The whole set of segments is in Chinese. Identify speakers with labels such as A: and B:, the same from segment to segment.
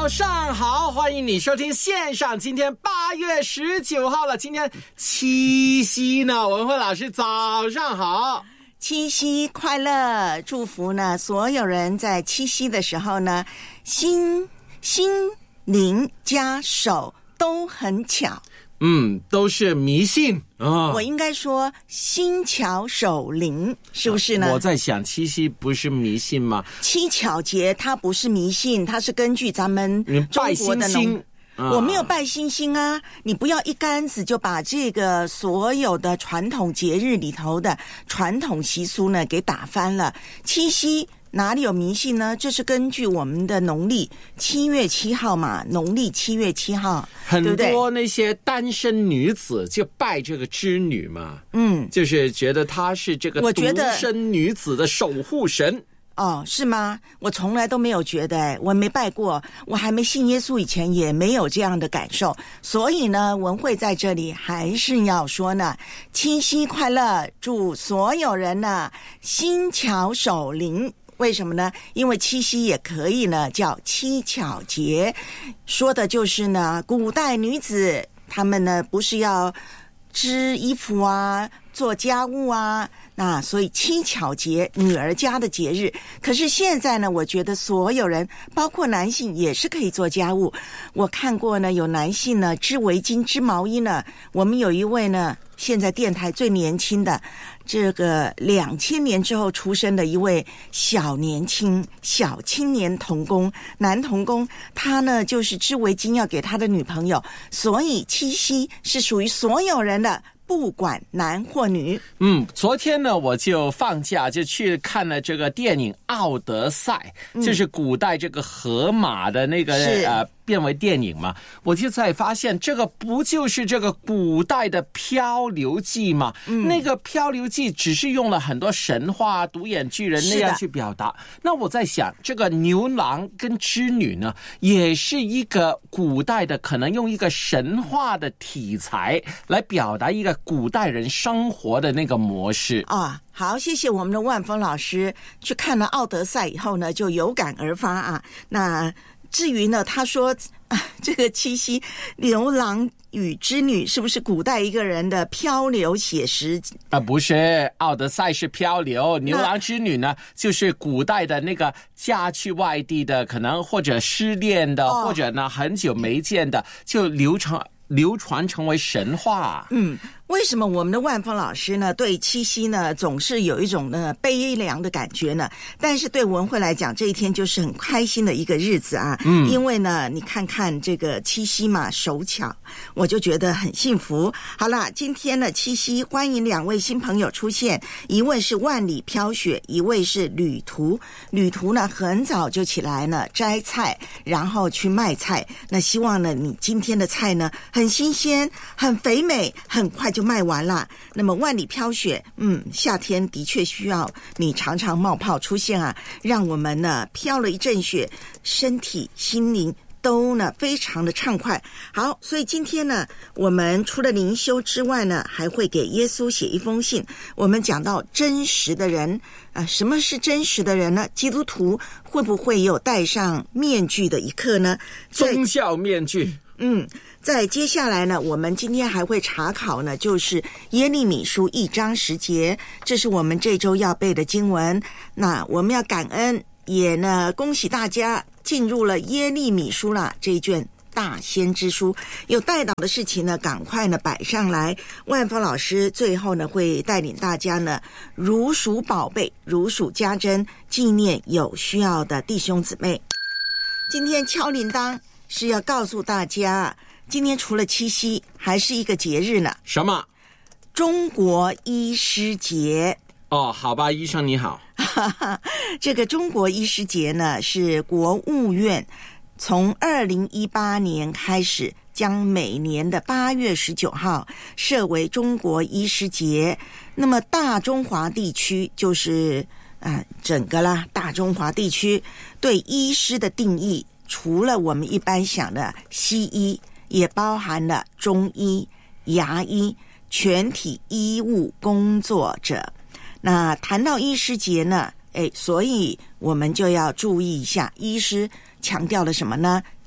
A: 早上好，欢迎你收听线上。今天8月19号了，今天七夕呢，文慧老师早上好。
B: 七夕快乐，祝福呢所有人在七夕的时候呢，心灵加手都很巧。
A: 都是迷信啊。
B: 我应该说心巧手灵，是不是呢？
A: 我在想，七夕不是迷信吗？
B: 七巧节它不是迷信，它是根据咱们中国的
A: 拜星星。
B: 我没有拜星星啊，你不要一竿子就把这个所有的传统节日里头的传统习俗呢给打翻了。七夕哪里有迷信呢？这是根据我们的农历7月7号嘛，农历7月7号，
A: 很多那些单身女子就拜这个织女嘛，就是觉得她是这个独身女子的守护神。
B: 哦，是吗？我从来都没有觉得，我没拜过，我还没信耶稣以前也没有这样的感受。所以呢，文慧在这里还是要说呢，七夕快乐，祝所有人呢心巧手灵。为什么呢？因为七夕也可以呢叫七巧节，说的就是呢古代女子她们呢不是要织衣服啊，做家务啊，那所以七巧节女儿家的节日。可是现在呢，我觉得所有人包括男性也是可以做家务。我看过呢有男性呢织围巾织毛衣呢，我们有一位呢现在电台最年轻的这个2000年之后出生的一位小青年童工，男童工，他呢就是织围巾要给他的女朋友，所以七夕是属于所有人的，不管男或女。
A: 昨天呢我就放假就去看了这个电影《奥德赛》，就是古代这个荷马的那个变为电影嘛，我就才发现这个不就是这个古代的漂流记吗？那个漂流记只是用了很多神话独眼巨人那样去表达。那我在想，这个牛郎跟织女呢，也是一个古代的，可能用一个神话的题材来表达一个古代人生活的那个模式
B: 啊。好，谢谢我们的万峰老师。去看了《奥德赛》以后呢，就有感而发啊。那至于呢，他说这个七夕牛郎与织女是不是古代一个人的漂流写实？
A: 不是，奥德赛是漂流，牛郎织女呢就是古代的那个嫁去外地的，可能或者失恋的，或者呢很久没见的，就流传成为神话。
B: 为什么我们的万峰老师呢对七夕呢总是有一种呢悲凉的感觉呢？但是对文慧来讲，这一天就是很开心的一个日子啊。因为呢你看看这个七夕嘛，手巧，我就觉得很幸福。好啦，今天呢七夕，欢迎2位新朋友出现，一位是万里飘雪，一位是旅途。旅途呢很早就起来呢摘菜，然后去卖菜。那希望呢你今天的菜呢很新鲜，很肥美，很快就卖完了。那么万里飘雪，夏天的确需要你常常冒泡出现啊，让我们呢飘了一阵雪，身体心灵都呢非常的畅快。好，所以今天呢我们除了灵修之外呢，还会给耶稣写一封信。我们讲到真实的人什么是真实的人呢？基督徒会不会有戴上面具的一刻呢？
A: 宗教面具。
B: 在接下来呢，我们今天还会查考呢，就是耶利米书1章10节，这是我们这周要背的经文。那我们要感恩，也呢恭喜大家进入了耶利米书啦，这一卷大先知书。有带导的事情呢，赶快呢摆上来。万峰老师最后呢会带领大家呢如数宝贝，如数家珍，纪念有需要的弟兄姊妹。今天敲铃铛是要告诉大家，今天除了七夕还是一个节日呢。
A: 什么？
B: 中国医师节。
A: 好吧，医生你好。
B: 这个中国医师节呢，是国务院从2018年开始将每年的8月19号设为中国医师节。那么大中华地区就是整个啦，大中华地区对医师的定义，除了我们一般想的西医，也包含了中医、牙医、全体医务工作者。那谈到医师节呢，所以我们就要注意一下，医师强调了什么呢？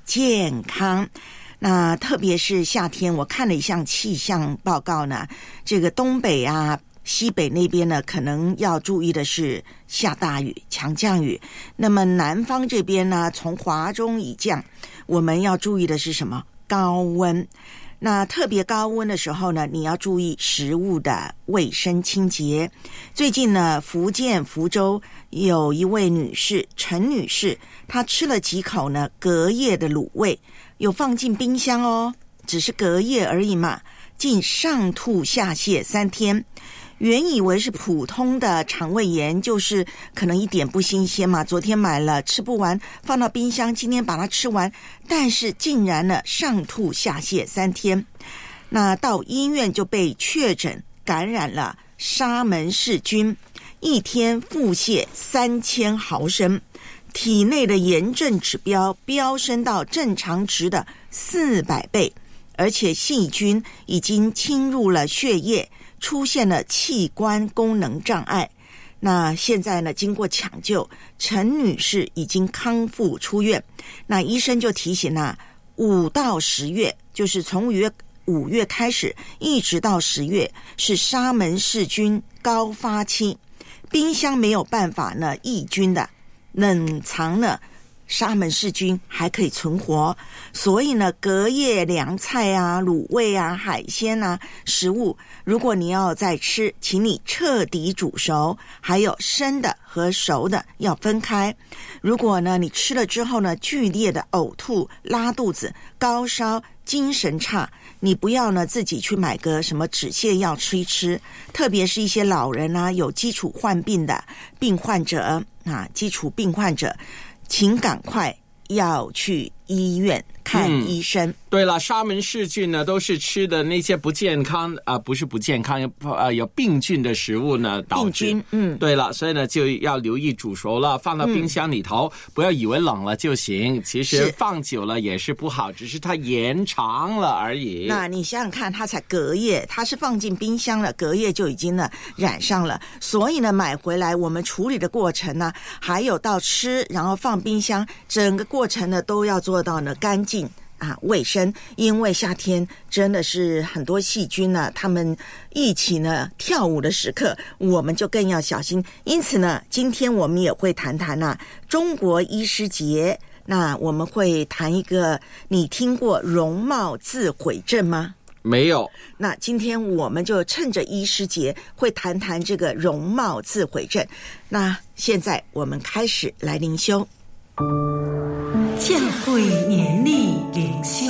B: 健康。那特别是夏天，我看了一项气象报告呢，这个东北啊、西北那边呢，可能要注意的是下大雨、强降雨。那么南方这边呢，从华中以降，我们要注意的是什么？高温。那特别高温的时候呢，你要注意食物的卫生清洁。最近呢，福建福州有一位女士，陈女士，她吃了几口呢隔夜的卤味，有放进冰箱哦，只是隔夜而已嘛，竟上吐下泻3天。原以为是普通的肠胃炎，就是可能一点不新鲜嘛，昨天买了吃不完，放到冰箱，今天把它吃完，但是竟然呢上吐下泻3天。那到医院就被确诊感染了沙门氏菌，一天腹泻3000毫升，体内的炎症指标飙升到正常值的400倍，而且细菌已经侵入了血液，出现了器官功能障碍。那现在呢，经过抢救，陈女士已经康复出院。那医生就提醒啊，5到10月，就是从5月开始一直到10月是沙门氏菌高发期，冰箱没有办法呢抑菌的，冷藏呢沙门氏菌还可以存活，所以呢，隔夜凉菜啊、卤味啊、海鲜啊食物，如果你要再吃，请你彻底煮熟，还有生的和熟的要分开。如果呢你吃了之后呢，剧烈的呕吐、拉肚子、高烧、精神差，你不要呢自己去买个什么止泻药吃一吃，特别是一些老人啊、有基础患病的病患者啊，基础病患者，请赶快要去医院看医生。
A: 对了，沙门氏菌呢，都是吃的那些不健康不是不健康有病菌的食物呢导致。
B: 病菌，
A: 对了，所以呢就要留意煮熟了，放到冰箱里头，不要以为冷了就行，其实放久了也是不好，只是它延长了而已。
B: 那你想想看，它才隔夜，它是放进冰箱了，隔夜就已经呢染上了，所以呢买回来我们处理的过程呢，还有到吃，然后放冰箱，整个过程呢都要做到呢干净卫生。因为夏天真的是很多细菌呢，他们一起呢跳舞的时刻，我们就更要小心。因此呢，今天我们也会谈谈中国医师节。那我们会谈一个，你听过容貌自毁症吗？
A: 没有。
B: 那今天我们就趁着医师节会谈谈这个容貌自毁症。那现在我们开始来灵修。
C: 教会年历灵修，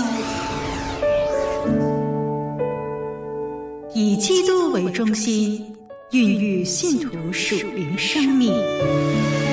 C: 以基督为中心，孕育信徒属灵生命。